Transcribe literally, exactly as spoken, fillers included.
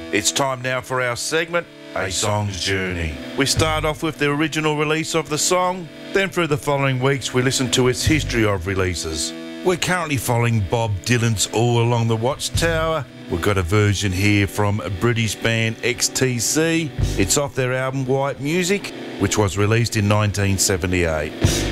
It's time now for our segment, A Song's Journey. We start off with the original release of the song, then through the following weeks we listen to its history of releases. We're currently following Bob Dylan's All Along the Watchtower. We've got a version here from a British band X T C. It's off their album White Music, which was released in nineteen seventy-eight.